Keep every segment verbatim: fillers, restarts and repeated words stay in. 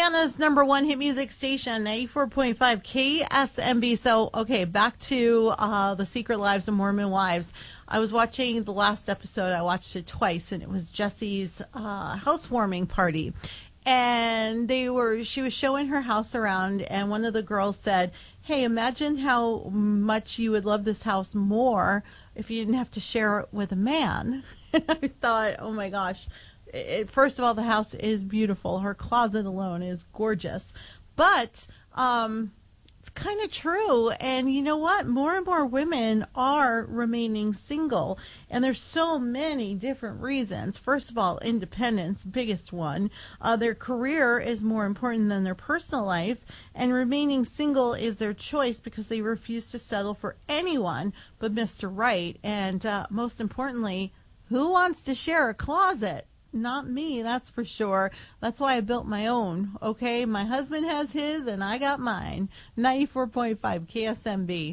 Indiana's number one hit music station, ninety-four point five K S M B. So, okay, back to uh, The Secret Lives of Mormon Wives. I was watching the last episode. I watched it twice, and it was Jesse's uh, housewarming party. And they were, she was showing her house around, and one of the girls said, hey, imagine how much you would love this house more if you didn't have to share it with a man. And I thought, oh my gosh. It, first of all, the house is beautiful. Her closet alone is gorgeous. But um, it's kind of true. And you know what? More and more women are remaining single. And there's so many different reasons. First of all, independence, biggest one. Uh, their career is more important than their personal life. And remaining single is their choice because they refuse to settle for anyone but Mister Right. And uh, most importantly, who wants to share a closet? Not me, that's for sure. That's why I built my own, okay? My husband has his, and I got mine. ninety-four point five K S M B.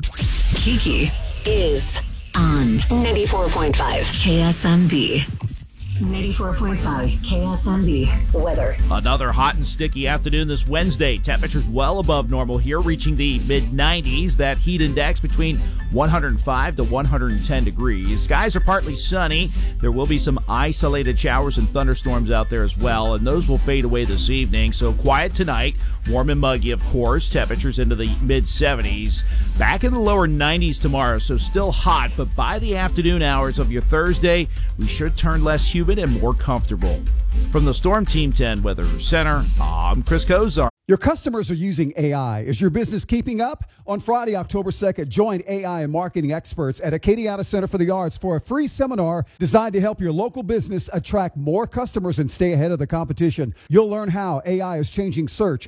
Kiki is on ninety-four point five K S M B. ninety-four point five K S M B weather. Another hot and sticky afternoon this Wednesday. Temperatures well above normal here, reaching the mid nineties. That heat index between one hundred five to one hundred ten degrees. Skies are partly sunny. There will be some isolated showers and thunderstorms out there as well, and those will fade away this evening. So quiet tonight. Warm and muggy, of course. Temperatures into the mid seventies. Back in the lower nineties tomorrow, so still hot, but by the afternoon hours of your Thursday, we should turn less humid and more comfortable. From the Storm Team ten Weather Center, I'm Chris Kozar. Your customers are using A I. Is your business keeping up? On Friday, October second, join A I and marketing experts at Acadiana Center for the Arts for a free seminar designed to help your local business attract more customers and stay ahead of the competition. You'll learn how A I is changing search